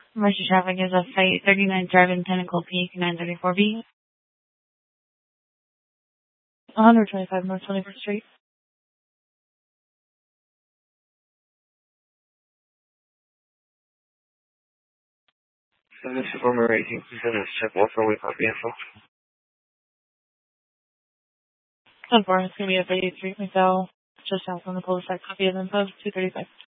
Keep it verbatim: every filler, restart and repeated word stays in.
Emergency traffic is a Site thirty-nine Drive-In Pinnacle Peak nine thirty-four B. one twenty-five North twenty-first Street. seventy-two Burma eighteen percent check one for wake up info. ten four, it's going to be F eighty-three McDowell, just south on the cul-de-sac. Copy of info, two thirty-five.